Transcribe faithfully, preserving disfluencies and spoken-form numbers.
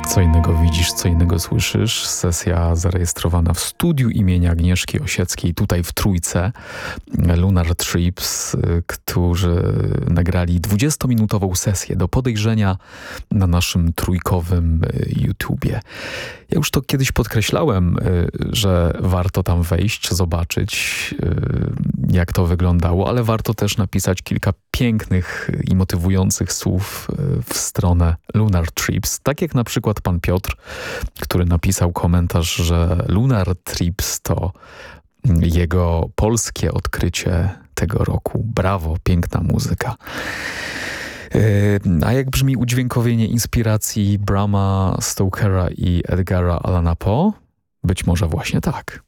Co innego widzisz, co innego słyszysz. Sesja zarejestrowana w studiu imienia Agnieszki Osieckiej, tutaj w Trójce. Lunar Trips, którzy nagrali dwudziestominutową sesję do podejrzenia na naszym trójkowym YouTubie. Ja już to kiedyś podkreślałem, że warto tam wejść, zobaczyć, jak to wyglądało, ale warto też napisać kilka pięknych i motywujących słów w stronę Lunar Trips. Tak jak na przykład pan Piotr, który napisał komentarz, że Lunar Trips to jego polskie odkrycie tego roku. Brawo, piękna muzyka. A jak brzmi udźwiękowienie inspiracji Brama Stokera i Edgara Allana Poe? Być może właśnie tak.